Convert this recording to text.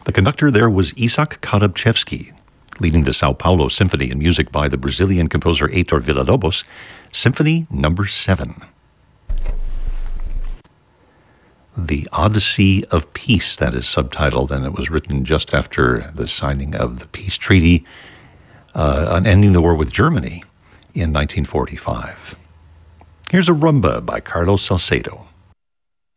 The conductor there was Isaac Karabchevsky, leading the Sao Paulo Symphony in music by the Brazilian composer Heitor Villa-Lobos, Symphony No. 7. The Odyssey of Peace, that is subtitled, and it was written just after the signing of the peace treaty on ending the war with Germany in 1945. Here's a rumba by Carlos Salcedo.